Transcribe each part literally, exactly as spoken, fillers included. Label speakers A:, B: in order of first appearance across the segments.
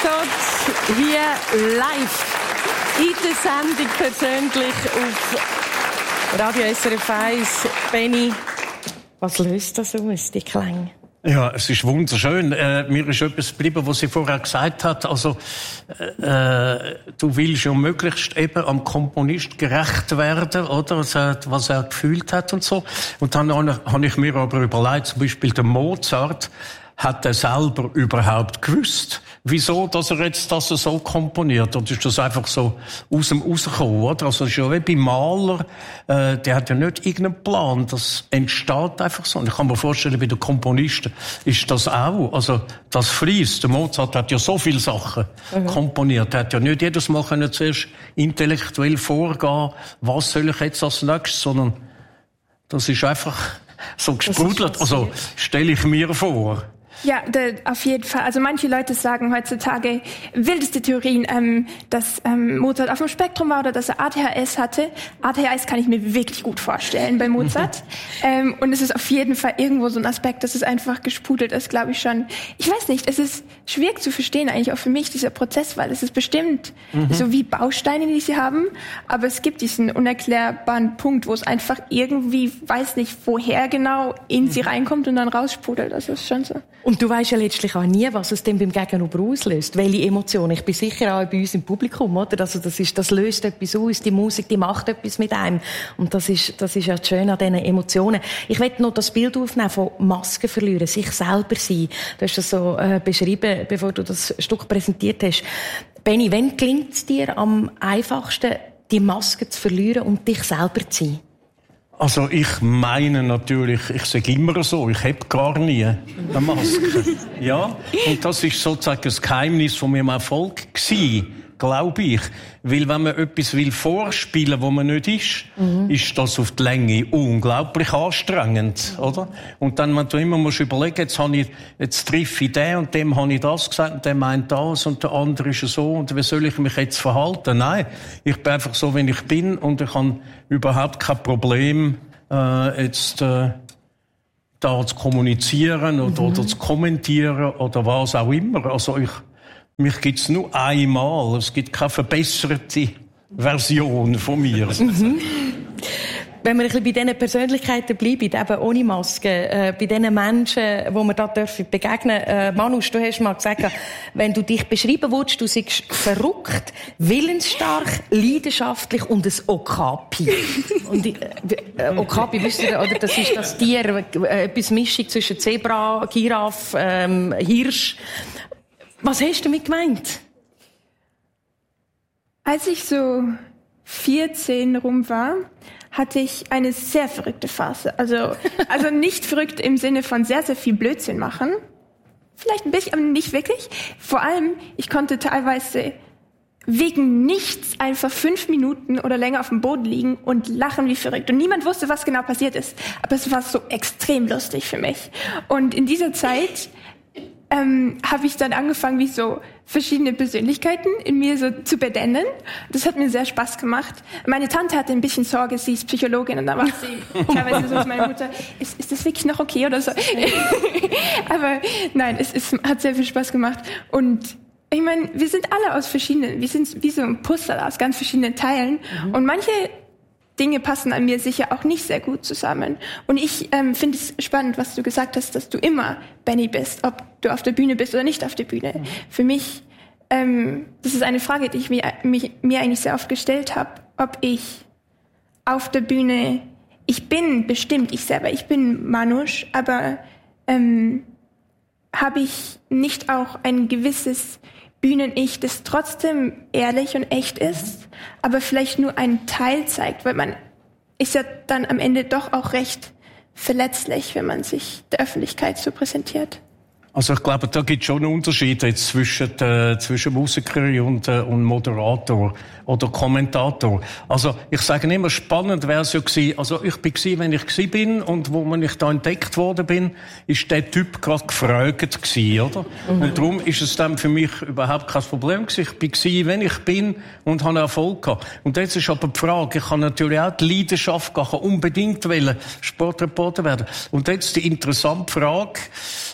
A: Mozart hier live in der Sendung persönlich auf Radio S R F eins. Benni, was löst das aus, die Klänge?
B: Ja, es ist wunderschön. Äh, mir ist etwas geblieben, was sie vorher gesagt hat. Also, äh, du willst ja möglichst eben am Komponist gerecht werden, oder? Was er, was er gefühlt hat und so. Und dann habe ich mir aber überlegt, zum Beispiel der Mozart, hat er selber überhaupt gewusst, wieso, dass er jetzt das so komponiert? Oder ist das einfach so aus dem rausgekommen, oder? Also, es ist ja wie beim Maler, äh, der hat ja nicht irgendeinen Plan. Das entsteht einfach so. Und ich kann mir vorstellen, bei den Komponisten ist das auch. Also, das fließt. Der Mozart hat ja so viele Sachen mhm. komponiert. Er hat ja nicht jedes Mal können zuerst intellektuell vorgehen, was soll ich jetzt als nächstes, sondern das ist einfach so gesprudelt. Also, stelle ich mir vor.
C: Ja, de, auf jeden Fall. Also manche Leute sagen heutzutage wildeste Theorien, ähm, dass ähm, Mozart auf dem Spektrum war oder dass er A D H S hatte. A D H S kann ich mir wirklich gut vorstellen bei Mozart. ähm, und es ist auf jeden Fall irgendwo so ein Aspekt, dass es einfach gesprudelt ist, glaube ich schon. Ich weiß nicht, es ist schwierig zu verstehen eigentlich auch für mich, dieser Prozess, weil es ist bestimmt mhm. so wie Bausteine, die sie haben. Aber es gibt diesen unerklärbaren Punkt, wo es einfach irgendwie, weiß nicht woher genau, in sie reinkommt und dann raussprudelt. Das ist schon so.
A: Und du weisst ja letztlich auch nie, was es denn beim Gegenüber auslöst. Welche Emotionen. Ich bin sicher auch bei uns im Publikum, oder? Also das ist, das löst etwas aus. Die Musik, die macht etwas mit einem. Und das ist, das ist ja das Schöne an diesen Emotionen. Ich möchte noch das Bild aufnehmen von Masken verlieren, sich selber sein. Du hast das so äh, beschrieben, bevor du das Stück präsentiert hast. Benni, wann gelingt es dir am einfachsten, die Maske zu verlieren und dich selber zu sein?
B: Also ich meine natürlich, ich sage immer so, ich habe gar nie eine Maske. Ja, und das ist sozusagen das Geheimnis von meinem Erfolg gewesen, glaube ich. Weil wenn man etwas will vorspielen, wo man nicht ist, mhm. ist das auf die Länge unglaublich anstrengend, oder? Und dann, wenn du immer musst überlegen, jetzt habe ich, jetzt treffe ich den und dem habe ich das gesagt und der meint das und der andere ist so und wie soll ich mich jetzt verhalten? Nein, ich bin einfach so, wie ich bin und ich habe überhaupt kein Problem, äh, jetzt, äh, da zu kommunizieren oder, mhm. oder zu kommentieren oder was auch immer. Also ich, mich gibt's nur einmal. Es gibt keine verbesserte Version von mir.
A: Mhm. Wenn wir ein bisschen bei diesen Persönlichkeiten bleiben, eben ohne Maske, äh, bei diesen Menschen, wo wir da dürfen begegnen. Äh, Manus, du hast mal gesagt, wenn du dich beschreiben willst, du seist verrückt, willensstark, leidenschaftlich und ein Okapi. Und äh, Okapi, wisst ihr, oder das ist das Tier, äh, etwas Mischung zwischen Zebra, Giraffe, ähm, Hirsch. Was hast du damit gemeint?
C: Als ich so vierzehn rum war, hatte ich eine sehr verrückte Phase. Also, also nicht verrückt im Sinne von sehr, sehr viel Blödsinn machen. Vielleicht ein bisschen, aber nicht wirklich. Vor allem, ich konnte teilweise wegen nichts einfach fünf Minuten oder länger auf dem Boden liegen und lachen wie verrückt. Und niemand wusste, was genau passiert ist. Aber es war so extrem lustig für mich. Und in dieser Zeit ähm, habe ich dann angefangen, wie so verschiedene Persönlichkeiten in mir so zu benennen. Das hat mir sehr Spaß gemacht. Meine Tante hatte ein bisschen Sorge, sie ist Psychologin und da war sie teilweise so, meine Mutter, ist, ist das wirklich noch okay oder so? Aber nein, es, es hat sehr viel Spaß gemacht. Und ich meine, wir sind alle aus verschiedenen, wir sind wie so ein Puzzle aus ganz verschiedenen Teilen. Mhm. Und manche Dinge passen an mir sicher auch nicht sehr gut zusammen. Und ich ähm, finde es spannend, was du gesagt hast, dass du immer Benni bist, ob du auf der Bühne bist oder nicht auf der Bühne. Mhm. Für mich, ähm, das ist eine Frage, die ich mir, mich, mir eigentlich sehr oft gestellt habe, ob ich auf der Bühne, ich bin bestimmt ich selber, ich bin Manus, aber ähm, habe ich nicht auch ein gewisses Bühnen-Ich, das trotzdem ehrlich und echt ist, aber vielleicht nur einen Teil zeigt, weil man ist ja dann am Ende doch auch recht verletzlich, wenn man sich der Öffentlichkeit so präsentiert.
B: Also ich glaube, da gibt es schon einen Unterschied jetzt zwischen, äh, zwischen Musiker und, äh, und Moderator oder Kommentator. Also ich sage immer, spannend wäre es ja gewesen, also ich bin gewesen, wenn ich gewesen bin und wo man ich da entdeckt worden bin, ist der Typ gerade gefragt gewesen, oder? Mhm. Und darum ist es dann für mich überhaupt kein Problem gewesen. Ich bin gewesen, wenn ich bin und habe Erfolg gehabt. Und jetzt ist aber die Frage, ich kann natürlich auch die Leidenschaft gehen, unbedingt wollen Sportreporter werden. Und jetzt die interessante Frage,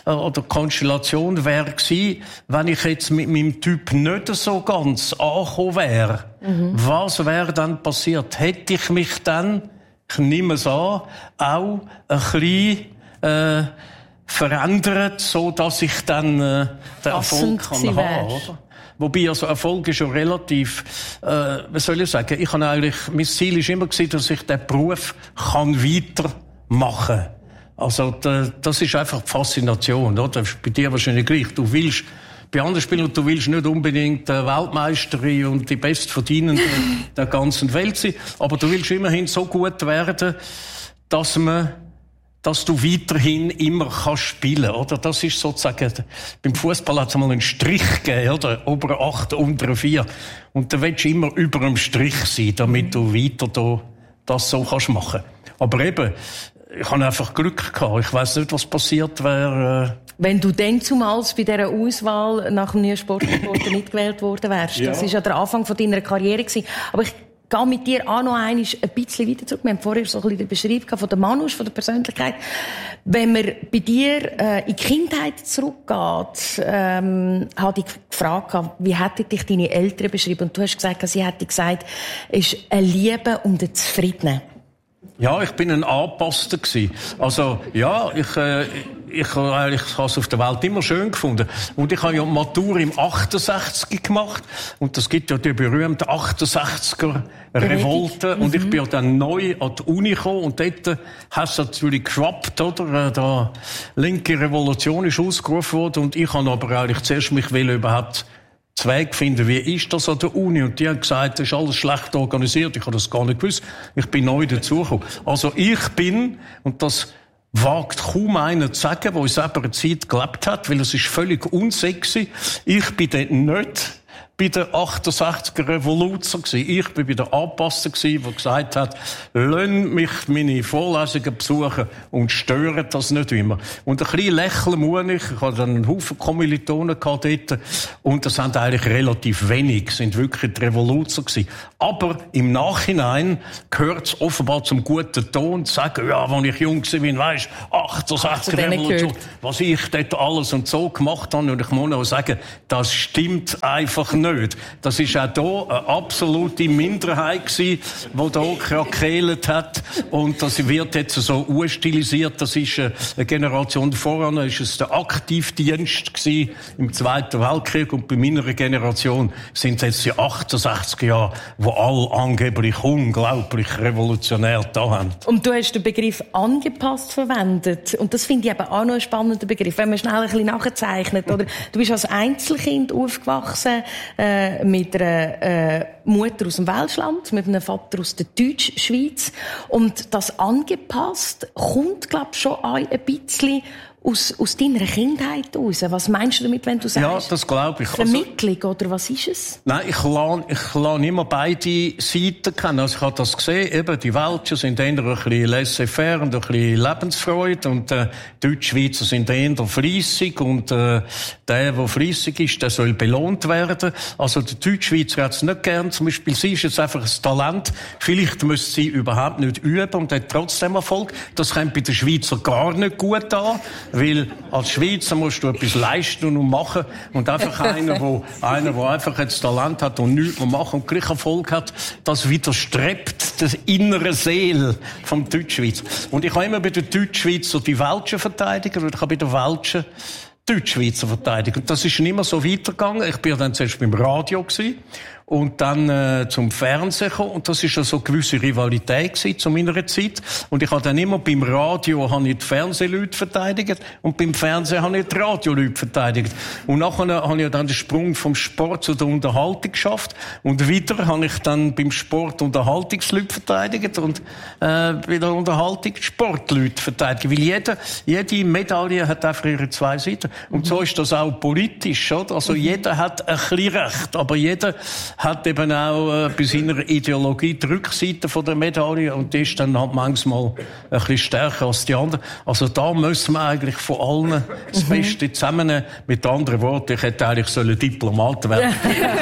B: oder Konstellation wäre gewesen, wenn ich jetzt mit meinem Typ nicht so ganz angekommen wäre. Mhm. Was wäre dann passiert? Hätte ich mich dann, ich nehme es an, auch ein bisschen äh, verändert, so dass ich dann äh, den Erfolg kann haben, oder? Wobei, also Erfolg ist schon relativ, äh, was soll ich sagen, ich habe eigentlich, mein Ziel ist immer gewesen, dass ich den Beruf kann weitermachen kann. Also, das ist einfach die Faszination, oder? Das ist bei dir wahrscheinlich gleich. Du willst, bei anderen Spielern, du willst nicht unbedingt Weltmeisterin und die Bestverdienende der ganzen Welt sein, aber du willst immerhin so gut werden, dass man, dass du weiterhin immer kannst spielen, oder? Das ist sozusagen, beim Fußball hat es mal einen Strich gegeben, oder? Obere acht, untere vier. Und da willst du immer über dem Strich sein, damit du weiter da, das so kannst machen. Aber eben, ich habe einfach Glück gehabt. Ich weiss nicht, was passiert wäre.
A: Wenn du dann zumals bei dieser Auswahl nach dem neuen Sportreporter nicht gewählt worden wärst. Ja. Das war ja der Anfang von deiner Karriere gewesen. Aber ich gehe mit dir auch noch einmal ein bisschen weiter zurück. Wir haben vorher so ein bisschen den Beschreib von der Manus, von der Persönlichkeit. Wenn man bei dir äh, in die Kindheit zurückgeht, ähm, habe ich gefragt, wie hätten dich deine Eltern beschrieben? Und du hast gesagt, sie hätten gesagt, es ist ein Liebe und ein Zufrieden.
B: Ja, ich bin ein Angepasster gewesen. Also, ja, ich, äh, ich, äh, ich habe es auf der Welt immer schön gefunden. Und ich habe ja Matur im achtundsechzig gemacht. Und das gibt ja die berühmte achtundsechziger Revolte. Mhm. Und ich bin ja dann neu an die Uni gekommen. Und dort hat es natürlich geschwappt, oder? Die linke Revolution ist ausgerufen worden. Und ich habe aber eigentlich zuerst mich will überhaupt Zweig finden, wie ist das an der Uni? Und die haben gesagt, das ist alles schlecht organisiert. Ich habe das gar nicht gewusst. Ich bin neu dazugekommen. Also ich bin, und das wagt kaum einer zu sagen, der in selber Zeit gelebt hat, weil es ist völlig unsexy. Ich bin dort nicht bei der achtundsechziger Revolution gewesen. Ich bin bei der Anpasser gewesen, der gesagt hat, lasst mich meine Vorlesungen besuchen und stören das nicht immer. Und ein bisschen lächeln muss ich. Ich hatte dann einen Haufen Kommilitonen dort. Und das sind eigentlich relativ wenig, sind wirklich die Revolution gewesen. Aber im Nachhinein gehört es offenbar zum guten Ton zu sagen, ja, als ich jung war, weisst, achtundsechziger Revolution, was ich dort alles und so gemacht habe. Und ich muss auch sagen, das stimmt einfach nicht. Das ist auch hier eine absolute Minderheit gewesen, die hier krakeelt hat. Und das wird jetzt so urstilisiert. Das ist eine Generation voran, ist es der Aktivdienst gewesen im Zweiten Weltkrieg. Und bei meiner Generation sind es jetzt die achtundsechziger Jahre, wo alle angeblich unglaublich revolutionär da haben.
A: Und du hast den Begriff angepasst verwendet. Und das finde ich eben auch noch ein spannender Begriff. Wenn man schnell ein bisschen nachzeichnet, oder? Du bist als Einzelkind aufgewachsen, äh, mit einer äh, Mutter aus dem Welschland, mit einem Vater aus der Deutschschweiz. Und das angepasst kommt, glaube ich, schon ein bisschen aus, aus deiner Kindheit raus. Was meinst du damit, wenn du sagst?
B: Ja, das glaube ich.
A: Vermittlung, also, oder was ist es?
B: Nein, ich lerne, ich lerne immer beide Seiten kennen. Also ich habe das gesehen, eben, die Welschen sind eher ein bisschen laissez-faire und ein bisschen Lebensfreude und äh, die Deutschschweizer sind eher fleissig und äh, der, der fleissig ist, der soll belohnt werden. Also der Deutschschweizer hat es nicht gern. Zum Beispiel, sie ist jetzt einfach ein Talent. Vielleicht müsste sie überhaupt nicht üben und hat trotzdem Erfolg. Das kommt bei den Schweizer gar nicht gut an. Weil als Schweizer musst du etwas leisten und machen. Und einfach einer, der einer, der einfach jetzt Talent hat und nichts mehr machen und gleich Erfolg hat, das widerstrebt der innere Seele vom Deutschschweizer. Und ich habe immer bei den Deutschschweizer die Welschen verteidigt, und ich habe bei den Welschen Deutschschweizer verteidigt. Und das ist schon immer so weitergegangen. Ich bin ja dann zuerst beim Radio gewesen. Und dann äh, zum Fernsehen gekommen. Und das ist ja so eine gewisse Rivalität gewesen zu meiner Zeit. Und ich habe dann immer beim Radio habe ich die Fernsehleute verteidigt und beim Fernsehen habe ich die Radioleute verteidigt. Und nachher habe ich dann den Sprung vom Sport zu der Unterhaltung geschafft. Und wieder habe ich dann beim Sport Unterhaltungsleute verteidigt und äh, bei der Unterhaltung Sportleute verteidigt. Weil jede, jede Medaille hat einfach ihre zwei Seiten. Und so ist das auch politisch, oder? Also jeder hat ein bisschen Recht, aber jeder hat eben auch äh, bei seiner Ideologie die Rückseite von der Medaille und die ist dann halt manchmal ein bisschen stärker als die anderen. Also da müssen wir eigentlich von allen das Beste zusammennehmen. Mit anderen Worten, ich hätte eigentlich sollen Diplomat werden.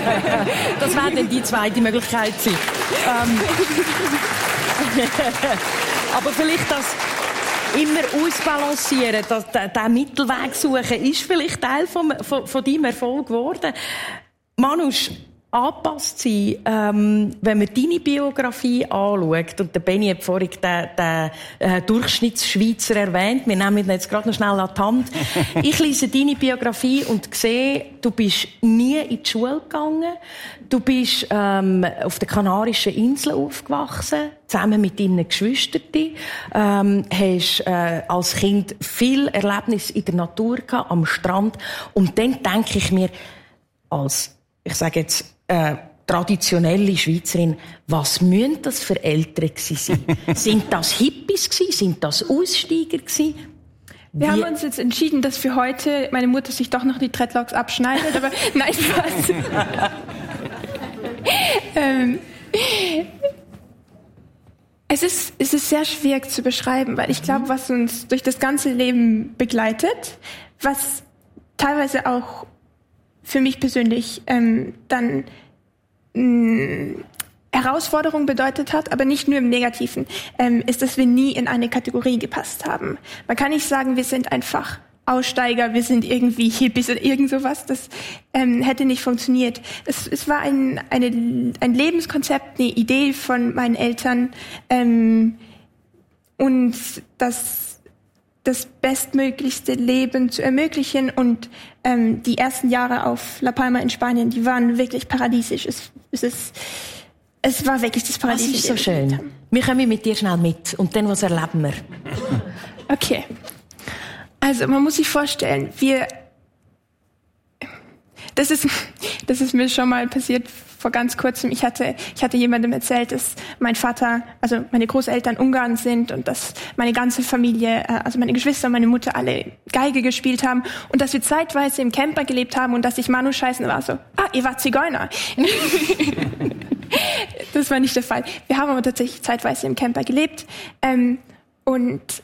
A: Das wäre dann die zweite Möglichkeit sein. Ähm. Aber vielleicht das... immer ausbalancieren, das, der, der Mittelweg suchen, ist vielleicht Teil vom, von, von deinem Erfolg geworden. Manus, angepasst sein, ähm, wenn man deine Biografie anschaut, und der Benni hat vorhin den, den äh, Durchschnittsschweizer erwähnt, wir nehmen ihn jetzt gerade noch schnell an die Hand. Ich lese deine Biografie und sehe, du bist nie in die Schule gegangen, du bist ähm, auf den Kanarischen Inseln aufgewachsen, zusammen mit deinen Geschwistern, ähm, hast äh, als Kind viel Erlebnis in der Natur gehabt, am Strand, und dann denke ich mir, als ich sage jetzt, äh, traditionelle Schweizerin, was müssen das für Eltern gewesen sein? Sind das Hippies gewesen? Sind das Aussteiger gewesen?
C: Wir Wie? haben uns jetzt entschieden, dass für heute meine Mutter sich doch noch die Dreadlocks abschneidet, aber nein, Spaß. ähm, es ist, es ist sehr schwierig zu beschreiben, weil ich glaube, was uns durch das ganze Leben begleitet, was teilweise auch für mich persönlich ähm, dann mh, Herausforderung bedeutet hat, aber nicht nur im Negativen, ähm, ist, dass wir nie in eine Kategorie gepasst haben. Man kann nicht sagen, wir sind einfach Aussteiger, wir sind irgendwie Hippies oder irgend sowas. Das ähm, hätte nicht funktioniert. Es, es war ein, eine, ein Lebenskonzept, eine Idee von meinen Eltern, ähm, und das das bestmöglichste Leben zu ermöglichen, und ähm, die ersten Jahre auf La Palma in Spanien, die waren wirklich paradiesisch. Es, es, ist, es war wirklich das Paradies.
A: Das ist so schön. Wir kommen mit dir schnell mit, und dann, was erleben wir?
C: Okay. Also, man muss sich vorstellen, wir, das ist, das ist mir schon mal passiert vor ganz kurzem. Ich hatte, ich hatte jemandem erzählt, dass mein Vater, also meine Großeltern Ungarn sind, und dass meine ganze Familie, also meine Geschwister und meine Mutter alle Geige gespielt haben, und dass wir zeitweise im Camper gelebt haben, und dass ich Manu scheißen war so, ah, ihr wart Zigeuner. Das war nicht der Fall. Wir haben aber tatsächlich zeitweise im Camper gelebt, ähm, und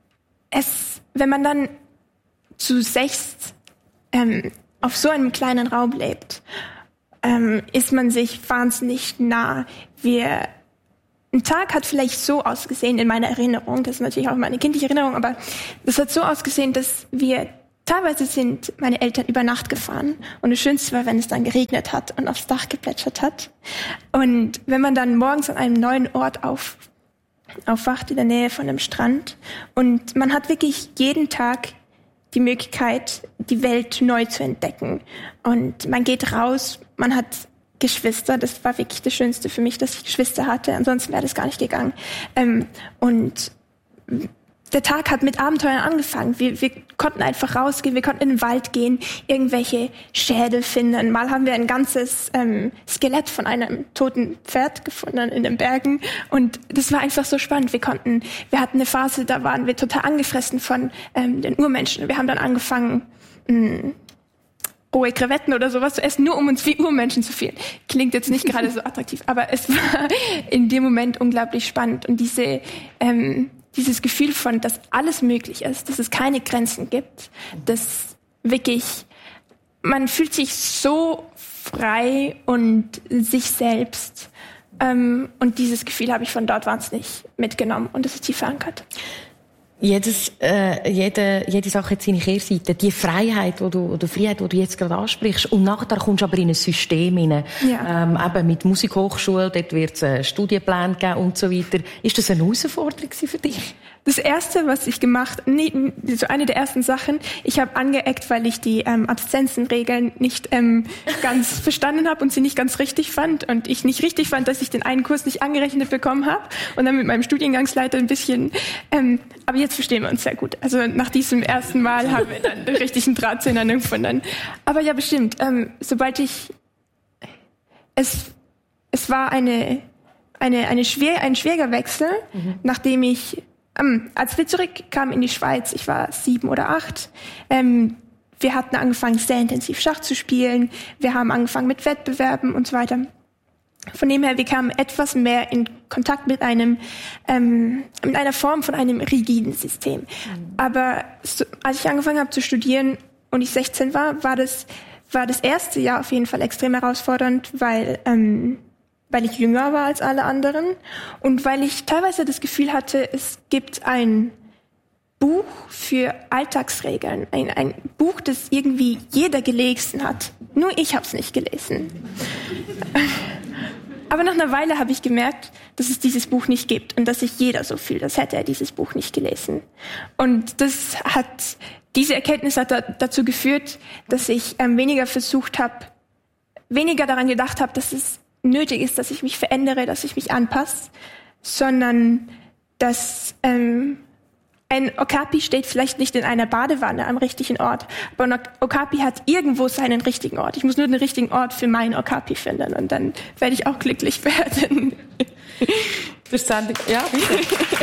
C: es, wenn man dann zu sechst ähm, auf so einem kleinen Raum lebt, ähm, ist man sich wahnsinnig nah. Wir, ein Tag hat vielleicht so ausgesehen in meiner Erinnerung, das ist natürlich auch meine kindliche Erinnerung, aber das hat so ausgesehen, dass wir teilweise sind meine Eltern über Nacht gefahren, und das Schönste war, wenn es dann geregnet hat und aufs Dach geplätschert hat. Und wenn man dann morgens an einem neuen Ort auf, aufwacht in der Nähe von einem Strand, und man hat wirklich jeden Tag die Möglichkeit, die Welt neu zu entdecken. Und man geht raus, man hat Geschwister, das war wirklich das Schönste für mich, dass ich Geschwister hatte, ansonsten wäre das gar nicht gegangen. Ähm, und der Tag hat mit Abenteuern angefangen. Wir, wir konnten einfach rausgehen, wir konnten in den Wald gehen, irgendwelche Schädel finden. Mal haben wir ein ganzes ähm, Skelett von einem toten Pferd gefunden in den Bergen, und das war einfach so spannend. Wir konnten, wir hatten eine Phase, da waren wir total angefressen von ähm, den Urmenschen. Wir haben dann angefangen, mh, rohe Krevetten oder sowas zu essen, nur um uns wie Urmenschen zu fühlen. Klingt jetzt nicht gerade so attraktiv, aber es war in dem Moment unglaublich spannend, und diese ähm, dieses Gefühl von, dass alles möglich ist, dass es keine Grenzen gibt, dass wirklich, man fühlt sich so frei und sich selbst. Ähm, und dieses Gefühl habe ich von dort wahnsinnig mitgenommen, und das ist tief verankert.
A: Jedes, äh, jede, jede Sache hat seine Kehrseite. Die Freiheit, die du, oder Freiheit, die du jetzt gerade ansprichst. Und nachher kommst du aber in ein System hinein. Ja. Ähm, eben mit Musikhochschule, dort wird es einen Studienplan geben und so weiter. Ist das eine Herausforderung für dich?
C: Das Erste, was ich gemacht, nee, so eine der ersten Sachen, ich habe angeeckt, weil ich die ähm, Absenzenregeln nicht ähm, ganz verstanden habe und sie nicht ganz richtig fand, und ich nicht richtig fand, dass ich den einen Kurs nicht angerechnet bekommen habe, und dann mit meinem Studiengangsleiter ein bisschen, ähm, aber jetzt verstehen wir uns sehr gut. Also nach diesem ersten Mal haben wir dann den richtigen Draht zueinander gefunden. Aber ja, bestimmt, ähm, sobald ich, es, es war eine, eine, eine schwer, ein schwieriger Wechsel, mhm. nachdem ich Ähm, als wir zurückkamen in die Schweiz, ich war sieben oder acht, ähm, wir hatten angefangen, sehr intensiv Schach zu spielen, wir haben angefangen mit Wettbewerben und so weiter. Von dem her, wir kamen etwas mehr in Kontakt mit einem, ähm, mit einer Form von einem rigiden System. Mhm. Aber so, als ich angefangen habe zu studieren und ich sechzehn war, war das, war das erste Jahr auf jeden Fall extrem herausfordernd, weil, ähm, weil ich jünger war als alle anderen und weil ich teilweise das Gefühl hatte, es gibt ein, Buch für Alltagsregeln. Ein, ein Buch, das irgendwie jeder gelesen hat. Nur ich habe es nicht gelesen. Aber nach einer Weile habe ich gemerkt, dass es dieses Buch nicht gibt und dass sich jeder so fühlt, als hätte er dieses Buch nicht gelesen. Und das hat, diese Erkenntnis hat da, dazu geführt, dass ich ähm, weniger versucht habe, weniger daran gedacht habe, dass es nötig ist, dass ich mich verändere, dass ich mich anpasse, sondern dass ähm, ein Okapi steht vielleicht nicht in einer Badewanne am richtigen Ort, aber ein Okapi hat irgendwo seinen richtigen Ort. Ich muss nur den richtigen Ort für meinen Okapi finden und dann werde ich auch glücklich werden.
A: Das Sendung, ja, bitte.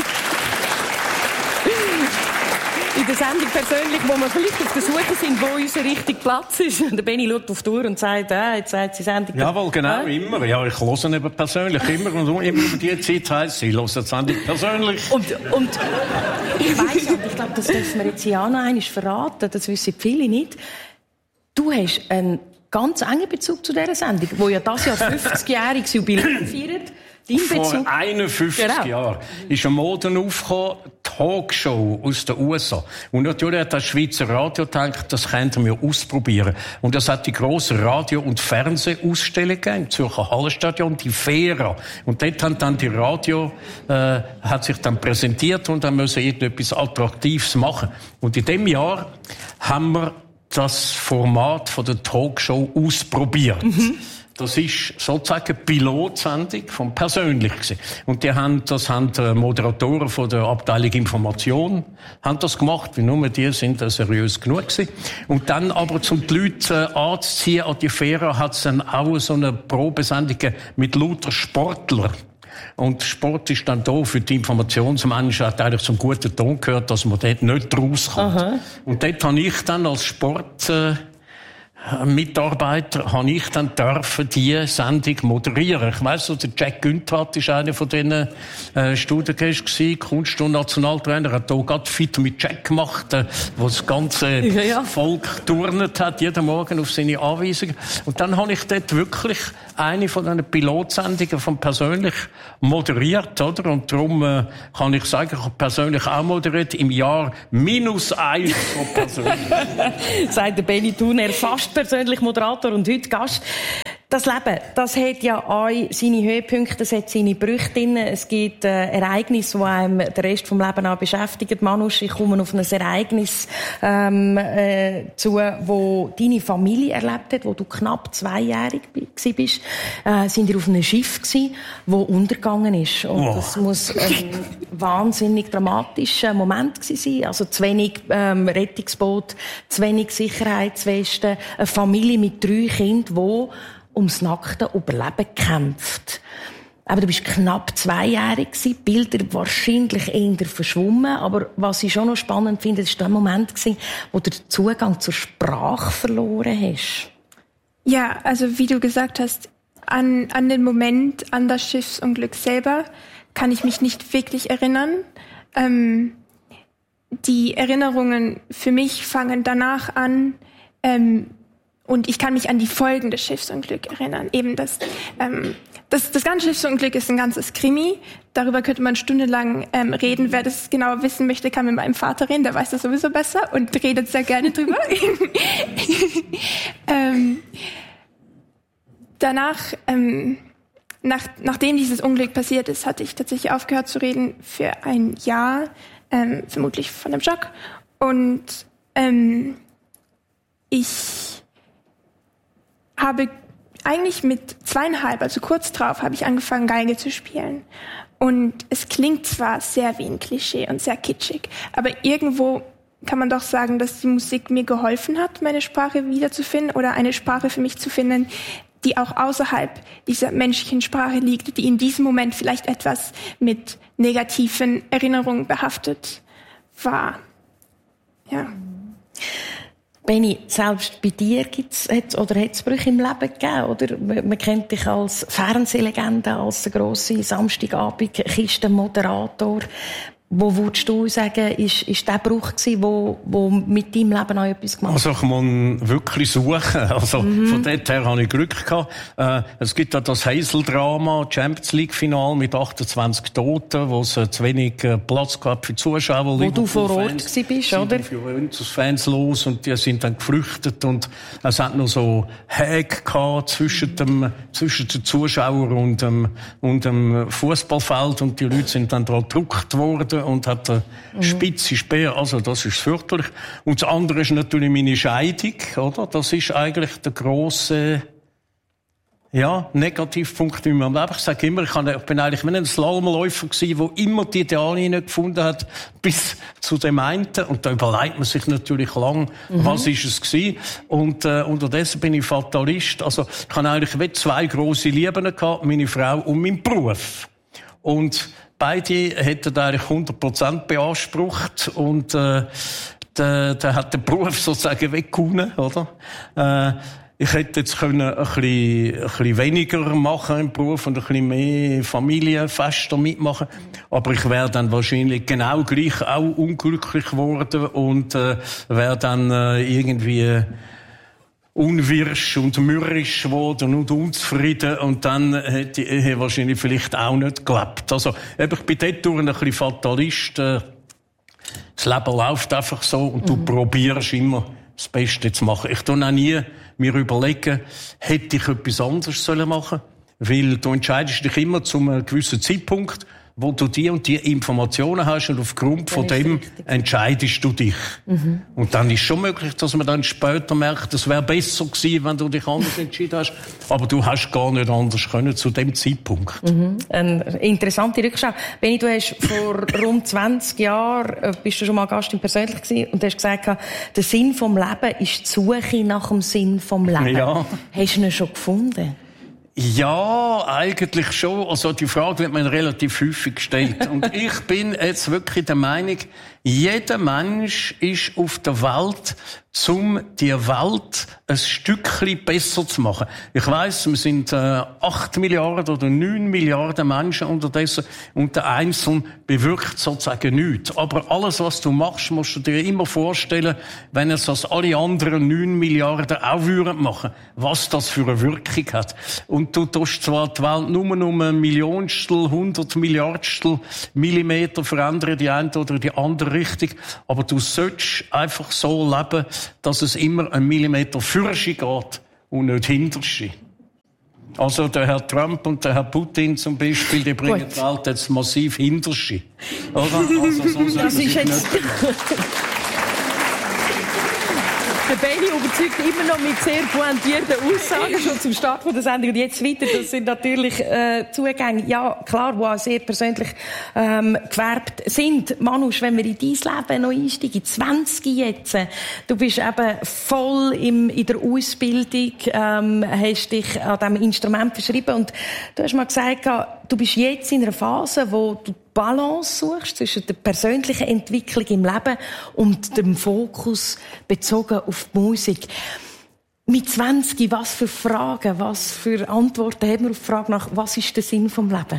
A: In der Sendung persönlich, wo wir vielleicht auf der Suche sind, wo unser richtiger Platz ist. Und der Benni schaut auf die Uhr und sagt, ah, jetzt sagt sie Sendung.
B: Jawohl, genau,
A: äh?
B: immer. Ja, ich höre eben persönlich immer. Und immer über die Zeit heisst, sie hören die Sendung persönlich.
A: Und, und ich weiss, aber ich glaube, das dürfen wir jetzt ja noch einmal verraten. Das wissen viele nicht. Du hast einen ganz engen Bezug zu dieser Sendung, die ja das Jahr fünfzigjähriges Jubiläum feiert.
B: Vor einundfünfzig genau. Jahren ist eine Mode aufgekommen, Talkshow aus den U S A. Und natürlich hat das Schweizer Radio gedacht, das könnten wir ausprobieren. Und das hat die grosse Radio- und Fernsehausstellung gegeben, im Zürcher Hallenstadion, die Fera. Und dort haben dann die Radio, äh, hat sich dann präsentiert und dann müssen irgendetwas Attraktives machen. Und in dem Jahr haben wir das Format von der Talkshow ausprobiert. Mhm. Das ist sozusagen eine Pilotsendung vom Persönlichen. Und die haben, das haben die Moderatoren von der Abteilung Information haben das gemacht, weil nur die sind seriös genug gewesen. Und dann aber, zum die Leute anzuziehen an die Fähre, hat es dann auch so eine Probesendung mit lauter Sportler. Und Sport ist dann da für die Informationsmenschen, hat eigentlich zum guten Ton gehört, dass man dort nicht rauskommt. Aha. Und dort habe ich dann als Sport, äh, Mitarbeiter, habe ich dann dürfen die Sendung moderieren. Ich weiss, so, der Jack Günthardt ist einer von diesen äh, Studiengästen gewesen, Kunst- und Nationaltrainer, hat hier gerade Fit mit Jack gemacht, äh, wo das ganze ja, ja. Volk turnet hat, jeden Morgen auf seine Anweisungen. Und dann habe ich dort wirklich eine von diesen Pilotsendungen von persönlich moderiert, oder? Und darum äh, kann ich sagen, ich habe persönlich auch moderiert, im Jahr minus eins von persönlich.
A: Sagt der Benni Thuner, fast persönlich Moderator und heute Gast. Das Leben, das hat ja auch seine Höhepunkte, es hat seine Brüche drin. Es gibt äh, Ereignisse, die einem den Rest vom Leben auch beschäftigen. Manusch, ich komme auf ein Ereignis ähm, äh, zu, wo deine Familie erlebt hat, wo du knapp zweijährig warst. Äh, sind ihr auf einem Schiff gewesen, wo untergegangen ist. Und oh. das muss ein wahnsinnig dramatischer Moment gewesen sein. Also zu wenig ähm, Rettungsboot, zu wenig Sicherheitswesten, eine Familie mit drei Kindern, die ums nackte Überleben kämpft. Aber du bist knapp zweijährig gewesen, Bilder wahrscheinlich eher verschwommen, aber was ich schon noch spannend finde, ist der Moment gewesen, wo du den Zugang zur Sprache verloren hast.
C: Ja, also wie du gesagt hast, an, an den Moment, an das Schiffsunglück selber kann ich mich nicht wirklich erinnern. Ähm, die Erinnerungen für mich fangen danach an, ähm, und ich kann mich an die Folgen des Schiffsunglücks erinnern. Eben das, ähm, das, das ganze Schiffsunglück ist ein ganzes Krimi. Darüber könnte man stundenlang ähm, reden. Wer das genauer wissen möchte, kann mit meinem Vater reden. Der weiß das sowieso besser und redet sehr gerne drüber. ähm, danach, ähm, nach, nachdem dieses Unglück passiert ist, hatte ich tatsächlich aufgehört zu reden für ein Jahr, ähm, vermutlich von dem Schock. Und ähm, ich habe eigentlich mit zweieinhalb, also kurz drauf, habe ich angefangen, Geige zu spielen. Und es klingt zwar sehr wie ein Klischee und sehr kitschig, aber irgendwo kann man doch sagen, dass die Musik mir geholfen hat, meine Sprache wiederzufinden oder eine Sprache für mich zu finden, die auch außerhalb dieser menschlichen Sprache liegt, die in diesem Moment vielleicht etwas mit negativen Erinnerungen behaftet war. Ja.
A: Benni, selbst bei dir gibt's, hat's, oder hat es Brüche im Leben gegeben? Oder man kennt dich als Fernsehlegende, als der grosse Samstagabend-Kistenmoderator. Wo würdest du sagen, ist, ist der Bruch gewesen, wo, wo mit deinem Leben auch etwas gemacht hat?
B: Also ich muss wirklich suchen. Also mhm. von dort her habe ich Glück gehabt. Äh, es gibt ja das Heysel-Drama, Champions League-Final mit achtundzwanzig Toten, wo es äh, zu wenig äh, Platz gab für Zuschauer.
A: Wo du vor Ort gewesen bist, oder?
B: Für Juventus-Fans los und die sind dann geflüchtet und es hat noch so Häge gehabt zwischen dem, zwischen den Zuschauern und dem, und dem Fußballfeld und die Leute sind dann dran gedruckt worden und hat eine mhm. spitze Speer. Also, das ist fürchterlich. Und das andere ist natürlich meine Scheidung, oder? Das ist eigentlich der grosse, ja, Negativpunkt in meinem Leben. Ich sage immer, ich bin eigentlich wie ein Slalomläufer gewesen, der immer die Ideale nicht gefunden hat, bis zu dem einen. Und da überlegt man sich natürlich lang, mhm. was ist es gewesen. Und, äh, unterdessen bin ich Fatalist. Also, ich habe eigentlich wie zwei grosse Lieben gehabt, meine Frau und mein Beruf. Und beide hätten eigentlich hundert Prozent beansprucht und äh, der, der hat den Beruf sozusagen weggehauen, oder? Äh, ich hätte jetzt können ein bisschen, ein bisschen weniger machen im Beruf und ein bisschen mehr Familienfester mitmachen, aber ich wäre dann wahrscheinlich genau gleich auch unglücklich geworden und äh, wäre dann äh, irgendwie unwirsch und mürrisch geworden und unzufrieden und dann hätte die Ehe wahrscheinlich vielleicht auch nicht gelebt. Also, ich bin dort durch ein bisschen Fatalist. Das Leben läuft einfach so und du mhm. probierst immer das Beste zu machen. Ich tue auch nie mir überlegen, hätte ich etwas anderes machen sollen, weil du entscheidest dich immer zu einem gewissen Zeitpunkt, wo du die und die Informationen hast und aufgrund von dem entscheidest du dich. Mhm. Und dann ist schon möglich, dass man dann später merkt, es wäre besser gewesen, wenn du dich anders entschieden hast. Aber du hast gar nicht anders können zu dem Zeitpunkt.
A: Mhm. Eine interessante Rückschau. Benni, du hast vor rund zwanzig Jahren, bist du schon mal Gast im Persönlich gewesen und hast gesagt, der Sinn vom Leben ist die Suche nach dem Sinn vom Leben.
B: Ja.
A: Hast du ihn schon gefunden?
B: Ja, eigentlich schon. Also die Frage wird mir relativ häufig gestellt. Und ich bin jetzt wirklich der Meinung, jeder Mensch ist auf der Welt, um die Welt ein Stückchen besser zu machen. Ich weiss, wir sind äh, acht Milliarden oder neun Milliarden Menschen unterdessen und der Einzelne bewirkt sozusagen nichts. Aber alles, was du machst, musst du dir immer vorstellen, wenn es das alle anderen neun Milliarden auch würden machen, was das für eine Wirkung hat. Und du tust zwar die Welt nur um ein Millionstel, hundert Milliardstel Millimeter verändern, die eine oder die andere Richtung, aber du sollst einfach so leben, dass es immer ein Millimeter fürchi geht und nicht hinterschi. Also der Herr Trump und der Herr Putin zum Beispiel, die bringen Gut. die Welt jetzt massiv hinterschi. Oder? Also so
A: das ist jetzt... Der Benni überzeugt immer noch mit sehr pointierten Aussagen schon zum Start von der Sendung. Und jetzt weiter, das sind natürlich äh, Zugänge, ja klar, die auch sehr persönlich ähm, gefärbt sind. Manusch, wenn wir in dein Leben noch einsteigen, zwanzig jetzt, du bist eben voll im, in der Ausbildung, ähm, hast dich an diesem Instrument verschrieben und du hast mal gesagt, du bist jetzt in einer Phase, wo du Balance suchst zwischen der persönlichen Entwicklung im Leben und dem Fokus bezogen auf die Musik. Mit zwanzig, was für Fragen, was für Antworten haben wir auf die Frage nach, was ist der Sinn vom Leben?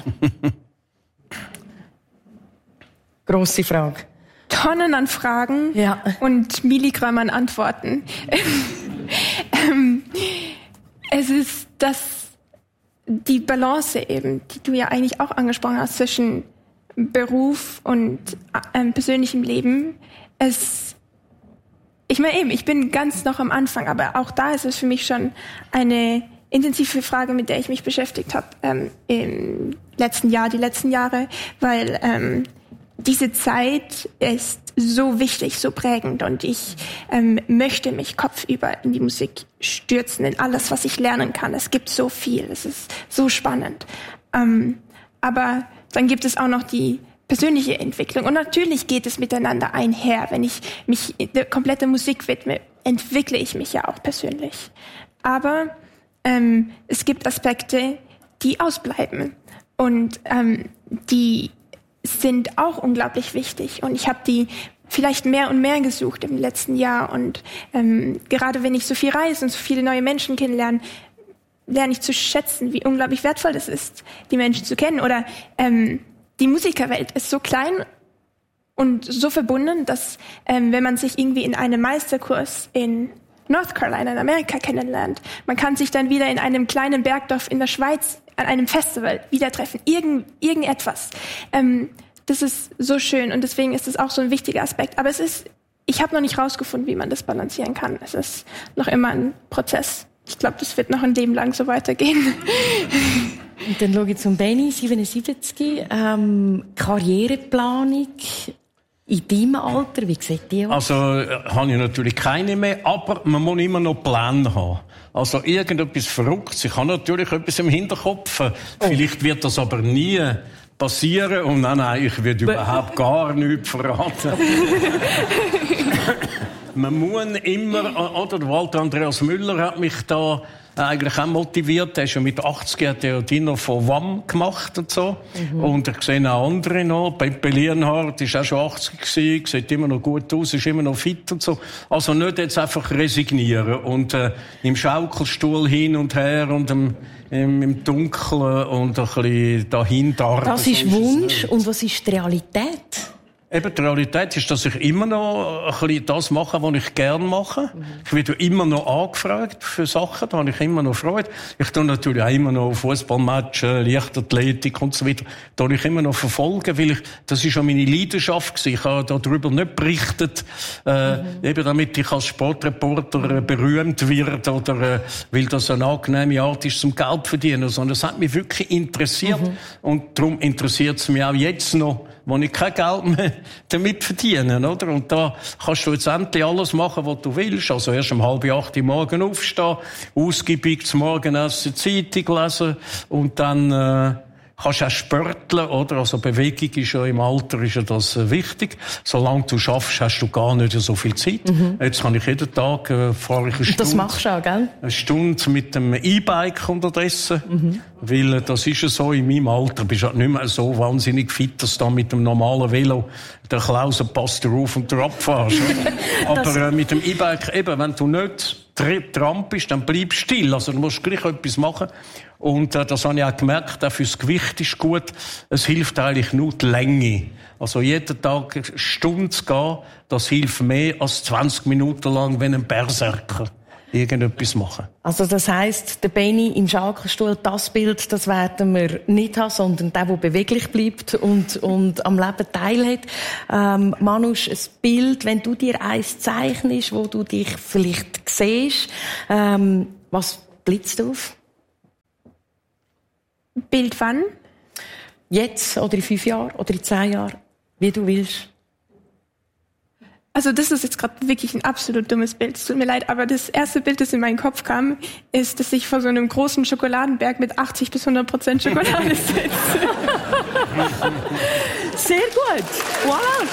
A: Grosse Frage.
C: Tonnen an Fragen
A: ja.
C: und Milligramm an Antworten. ähm, es ist das, die Balance eben, die du ja eigentlich auch angesprochen hast, zwischen Beruf und ähm, persönlichem Leben. Es, ich meine eben, ich bin ganz noch am Anfang, aber auch da ist es für mich schon eine intensive Frage, mit der ich mich beschäftigt habe ähm, im letzten Jahr, die letzten Jahre, weil ähm, diese Zeit ist so wichtig, so prägend und ich ähm, möchte mich kopfüber in die Musik stürzen, in alles, was ich lernen kann. Es gibt so viel, es ist so spannend. Ähm, aber dann gibt es auch noch die persönliche Entwicklung. Und natürlich geht es miteinander einher. Wenn ich mich der kompletten Musik widme, entwickle ich mich ja auch persönlich. Aber ähm, es gibt Aspekte, die ausbleiben. Und ähm, die sind auch unglaublich wichtig. Und ich habe die vielleicht mehr und mehr gesucht im letzten Jahr. Und ähm, gerade wenn ich so viel reise und so viele neue Menschen kennenlerne, lerne ich zu schätzen, wie unglaublich wertvoll es ist, die Menschen zu kennen. Oder ähm, die Musikerwelt ist so klein und so verbunden, dass ähm, wenn man sich irgendwie in einem Meisterkurs in North Carolina in Amerika kennenlernt, man kann sich dann wieder in einem kleinen Bergdorf in der Schweiz an einem Festival wieder treffen, irgend, irgendetwas. Ähm, das ist so schön und deswegen ist es auch so ein wichtiger Aspekt. Aber es ist, ich habe noch nicht rausgefunden, wie man das balancieren kann. Es ist noch immer ein Prozess. Ich glaube, das wird noch ein Leben lang so weitergehen.
A: Und dann schaue ich zum Benni, siebenundsiebzig, ähm, Karriereplanung in deinem Alter, wie sieht die aus?
B: Also, äh, habe ich natürlich keine mehr, aber man muss immer noch Pläne haben. Also, irgendetwas Verrücktes. Ich habe natürlich etwas im Hinterkopf. Oh. Vielleicht wird das aber nie passieren. Und nein, nein, ich werde überhaupt gar nichts verraten. Man muss immer, oder Walter Andreas Müller hat mich da eigentlich auch motiviert. Er ist ja mit achtzig, hat er Dino von W A M gemacht und so. Mhm. Und ich sehe auch andere noch. Pepe Lienhardt ist auch schon achtzig gewesen, sieht immer noch gut aus, ist immer noch fit und so. Also nicht jetzt einfach resignieren und äh, im Schaukelstuhl hin und her und im, im, im Dunkeln und ein bisschen dahin darben.
A: Das ist Wunsch. Und was ist die Realität?
B: Eben, die Realität ist, dass ich immer noch ein bisschen das mache, was ich gerne mache. Mhm. Ich werde immer noch angefragt für Sachen, da habe ich immer noch Freude. Ich tue natürlich auch immer noch Fußballmatches, Leichtathletik und so weiter. Da habe ich immer noch verfolgen, weil ich, das ist ja meine Leidenschaft gewesen. Ich habe darüber nicht berichtet, äh, mhm. eben damit ich als Sportreporter äh, berühmt werde oder äh, weil das eine angenehme Art ist zum Geld verdienen, sondern es hat mich wirklich interessiert mhm. und darum interessiert es mich auch jetzt noch, wo ich kein Geld mehr damit verdienen, oder? Und da kannst du jetzt endlich alles machen, was du willst. Also erst um halb acht Uhr morgen aufstehen, ausgiebig zum Morgenessen Zeitung lesen und dann äh, kannst du auch sporteln, oder? Also Bewegung ist ja im Alter ist ja das äh, wichtig. Solange du schaffst, hast du gar nicht so viel Zeit. Mhm. Jetzt kann ich jeden Tag äh, fahre ich eine Stunde.
A: Das machst du auch, gell?
B: Eine Stunde mit dem E-Bike unterdessen. Mhm. Weil äh, das ist ja so, in meinem Alter bist du halt nicht mehr so wahnsinnig fit, dass du da mit dem normalen Velo der Klausenpass drauf und drauf fährst. Aber äh, mit dem E-Bike eben, wenn du nicht dran bist, dann bleibst du still. Also du musst gleich etwas machen. Und äh, das habe ich auch gemerkt, auch fürs Gewicht ist gut. Es hilft eigentlich nur die Länge. Also jeden Tag eine Stunde zu gehen, das hilft mehr als zwanzig Minuten lang, wenn ein Berserker irgendetwas machen.
A: Also das heisst, der Benni im Schaukelstuhl, das Bild, das werden wir nicht haben, sondern der, der beweglich bleibt und, und am Leben teilhat. Ähm, Manusch, ein Bild, wenn du dir eins zeichnest, wo du dich vielleicht siehst, ähm, was blitzt auf?
C: Bild wann?
A: Jetzt oder in fünf Jahren oder in zehn Jahren, wie du willst.
C: Also das ist jetzt gerade wirklich ein absolut dummes Bild. Es tut mir leid, aber das erste Bild, das in meinen Kopf kam, ist, dass ich vor so einem großen Schokoladenberg mit achtzig bis hundert Prozent Schokolade sitze.
A: Sehr gut. Voilà.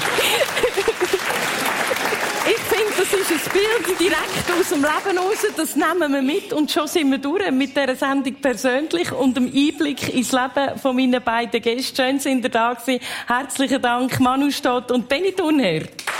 A: Ich finde, das ist ein Bild direkt aus dem Leben raus. Das nehmen wir mit und schon sind wir durch mit dieser Sendung persönlich und dem Einblick ins Leben von meinen beiden Gästen. Schön, sind ihr da gewesen. Herzlichen Dank, Manusch Todt und Benni Thurnherr.